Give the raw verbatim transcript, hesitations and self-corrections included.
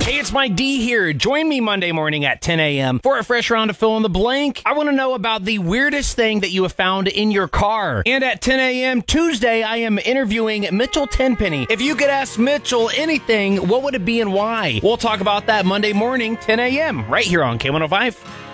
Hey, it's Mike D here. Join me Monday morning at ten a.m. for a fresh round of Fill in the Blank. I want to know about the weirdest thing that you have found in your car. And at ten a.m. Tuesday, I am interviewing Mitchell Tenpenny. If you could ask Mitchell anything, what would it be and why? We'll talk about that Monday morning, ten a.m. right here on K one oh five.